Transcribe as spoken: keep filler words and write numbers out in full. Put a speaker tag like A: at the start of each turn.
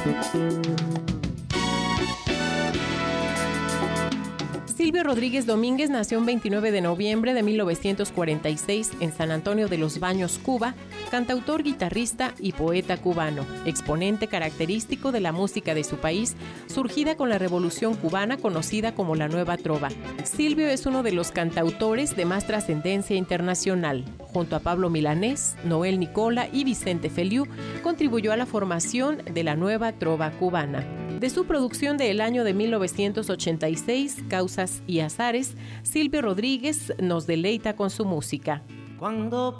A: Silvio Rodríguez Domínguez nació el veintinueve de noviembre de mil novecientos cuarenta y seis en San Antonio de los Baños, Cuba, cantautor, guitarrista y poeta cubano, exponente característico de la música de su país, surgida con la Revolución Cubana conocida como la Nueva Trova. Silvio es uno de los cantautores de más trascendencia internacional. Junto a Pablo Milanés, Noel Nicola y Vicente Feliú, contribuyó a la formación de la Nueva Trova cubana. De su producción del año de mil novecientos ochenta y seis, Causas y Azares, Silvio Rodríguez nos deleita con su música.
B: Cuando